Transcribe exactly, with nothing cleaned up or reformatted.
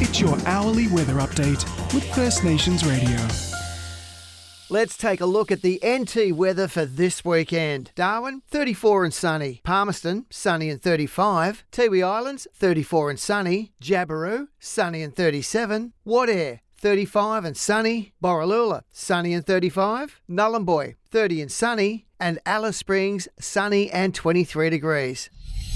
Get your hourly weather update with First Nations Radio. Let's take a look at the N T weather for this weekend. Darwin, thirty-four and sunny. Palmerston, sunny and thirty-five. Tiwi Islands, thirty-four and sunny. Jabiru, sunny and thirty-seven. Wadair, thirty-five and sunny. Borroloola, sunny and thirty-five. Nullumboy, thirty and sunny. And Alice Springs, sunny and twenty-three degrees.